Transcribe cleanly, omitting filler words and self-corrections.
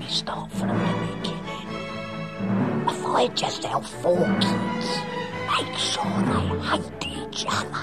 we start from the beginning. If I just help 4 kids, make sure they hate each other.